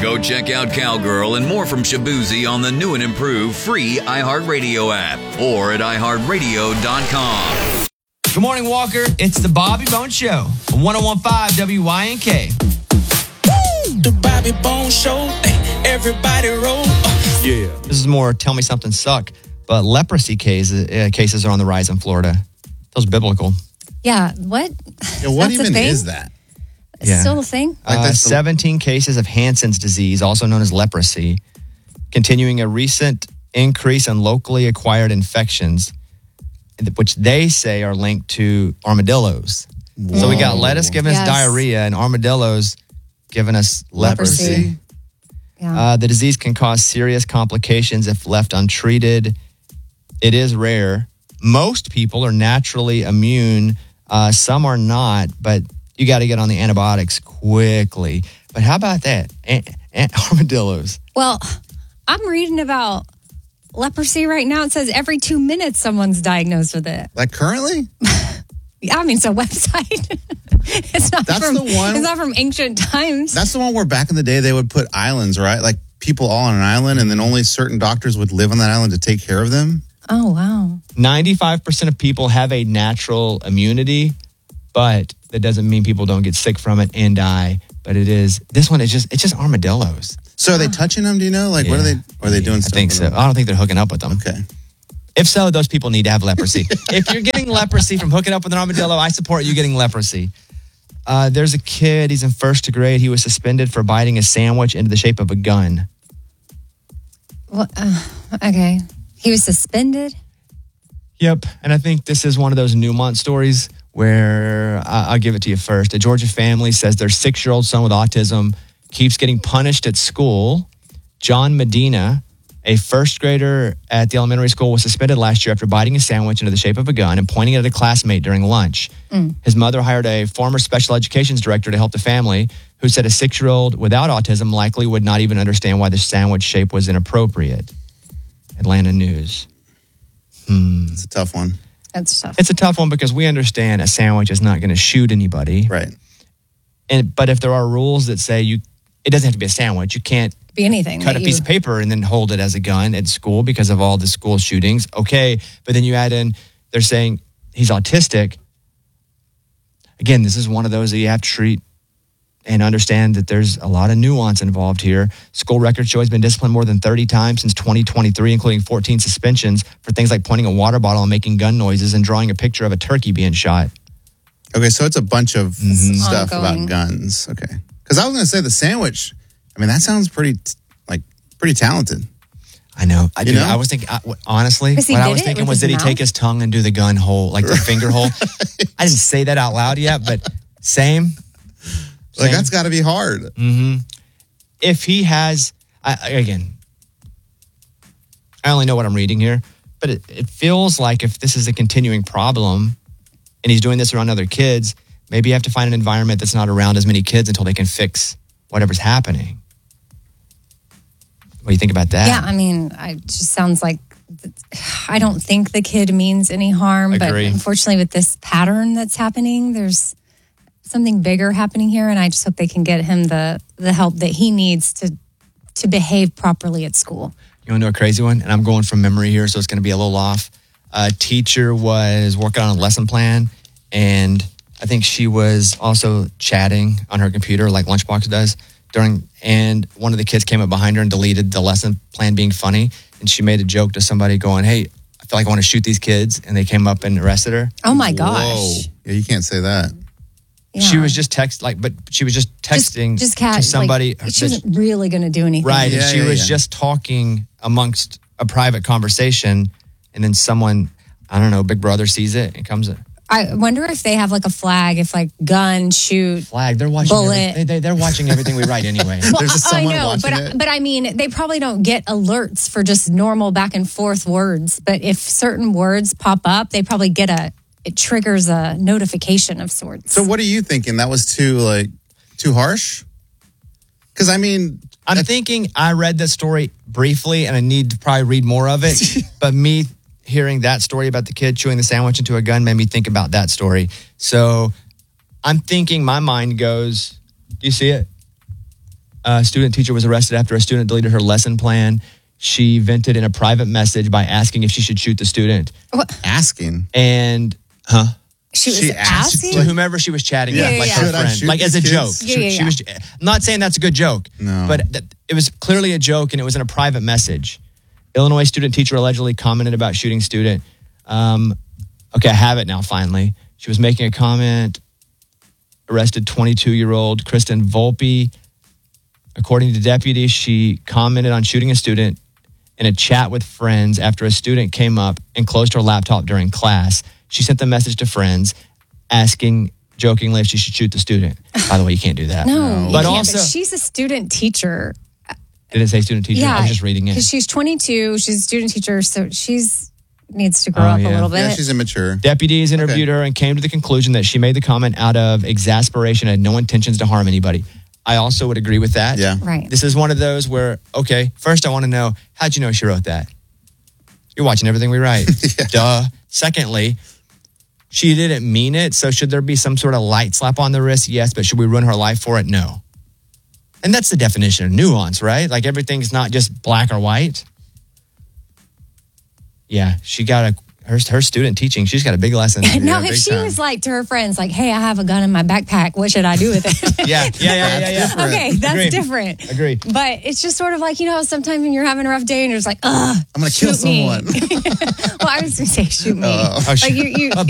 Go check out Cowgirl and more from Shabuzi on the new and improved free iHeartRadio app or at iHeartRadio.com. Good morning, Walker. It's the Bobby Bone Show on 101.5 WYNK. The Bobby Bone Show. Everybody roll. Yeah. This is more Tell Me Something Suck, but leprosy cases are on the rise in Florida. Feels biblical. Yeah, what? Yeah, what even is that? It's still a thing? 17 cases of Hansen's disease, also known as leprosy, continuing a recent increase in locally acquired infections, which they say are linked to armadillos. Whoa. So we got lettuce giving us diarrhea and armadillos giving us leprosy. Yeah. The disease can cause serious complications if left untreated. It is rare. Most people are naturally immune. Some are not, but you got to get on the antibiotics quickly. But how about that? Armadillos. Well, I'm reading about leprosy right now. It says every 2 minutes someone's diagnosed with it. Like currently? Yeah, I mean, it's a website. It's not from ancient times. That's the one where back in the day they would put islands, right? Like people all on an island, and then only certain doctors would live on that island to take care of them. Oh, wow. 95% of people have a natural immunity, but that doesn't mean people don't get sick from it and die. But it's just armadillos. So are they touching them? Do you know? Like, what are they doing? I think so. I don't think they're hooking up with them. Okay. If so, those people need to have leprosy. If you're getting leprosy from hooking up with an armadillo, I support you getting leprosy. There's a kid, he's in first grade. He was suspended for biting a sandwich into the shape of a gun. Well, okay. He was suspended? Yep. And I think this is one of those Newmont stories where I'll give it to you first. A Georgia family says their 6-year-old son with autism keeps getting punished at school. John Medina, a first grader at the elementary school, was suspended last year after biting a sandwich into the shape of a gun and pointing it at a classmate during lunch. His mother hired a former special educations director to help the family, who said a 6-year-old without autism likely would not even understand why the sandwich shape was inappropriate. Atlanta News. It's a tough one. That's tough. It's a tough one because we understand a sandwich is not going to shoot anybody. Right. But if there are rules that say it doesn't have to be a sandwich. You can't be anything. Cut a piece of paper and then hold it as a gun at school because of all the school shootings. Okay. But then you add in, they're saying he's autistic. Again, this is one of those that you have to treat and understand that there's a lot of nuance involved here. School records show he's been disciplined more than 30 times since 2023, including 14 suspensions for things like pointing a water bottle and making gun noises and drawing a picture of a turkey being shot. Okay, so it's a bunch of stuff about guns. Okay. Because I was going to say the sandwich, I mean, that sounds pretty talented. I know. I was thinking, honestly, what I was thinking was, did he take his tongue and do the gun hole, like the finger hole? I didn't say that out loud yet, but same. Like, that's got to be hard. Mm-hmm. If he has, I only know what I'm reading here, but it feels like if this is a continuing problem and he's doing this around other kids, maybe you have to find an environment that's not around as many kids until they can fix whatever's happening. What do you think about that? Yeah, I mean, it just sounds like, I don't think the kid means any harm, but unfortunately with this pattern that's happening, there's something bigger happening here, and I just hope they can get him the help that he needs to behave properly at school. You want to know a crazy one? And I'm going from memory here, so it's going to be a little off. A teacher was working on a lesson plan, and I think she was also chatting on her computer like Lunchbox does and one of the kids came up behind her and deleted the lesson plan being funny, and she made a joke to somebody going, "Hey, I feel like I want to shoot these kids," and they came up and arrested her. Oh my gosh. Whoa. Yeah, you can't say that. Yeah. She was just texting to somebody. Like, she wasn't really going to do anything. Right. And she was just talking amongst a private conversation, and then someone, I don't know, Big Brother sees it and comes in. I wonder if they have like a flag, if like gun, shoot, flag. They're watching bullet. They're watching everything we write anyway. Well, There's just someone watching it. But I mean, they probably don't get alerts for just normal back and forth words. But if certain words pop up, they probably get it triggers a notification of sorts. So what are you thinking? That was too harsh? Because I mean, I'm thinking I read the story briefly and I need to probably read more of it. But me hearing that story about the kid chewing the sandwich into a gun made me think about that story. So I'm thinking, my mind goes, do you see it? A student teacher was arrested after a student deleted her lesson plan. She vented in a private message by asking if she should shoot the student. What? Asking? And, She was asking? To whomever she was chatting with, like her friend. Like as a joke. She was, I'm not saying that's a good joke. No. But it was clearly a joke, and it was in a private message. Illinois student teacher allegedly commented about shooting student. Okay, I have it now, finally. She was making a comment. Arrested 22-year-old Kristen Volpe. According to deputies, she commented on shooting a student in a chat with friends after a student came up and closed her laptop during class. She sent the message to friends asking jokingly if she should shoot the student. By the way, you can't do that. No. But also, but she's a student teacher. Did it say student teacher? Yeah, I was just reading it. Because she's 22. She's a student teacher, so she's needs to grow up a little bit. Yeah, she's immature. Deputies interviewed her and came to the conclusion that she made the comment out of exasperation and had no intentions to harm anybody. I also would agree with that. Yeah. Right. This is one of those where, okay, first I want to know, how'd you know she wrote that? You're watching everything we write. Duh. Secondly, she didn't mean it, so should there be some sort of light slap on the wrist? Yes, but should we ruin her life for it? No. And that's the definition of nuance, right? Like everything's not just black or white. Yeah, she got her student teaching. She's got a big lesson. Now, if she was like to her friends, like, hey, I have a gun in my backpack. What should I do with it? Yeah. Okay, that's different. Agreed. But it's just sort of like, sometimes when you're having a rough day and you're just like, I'm going to kill someone. Well, I was going to say shoot me. Oh, like you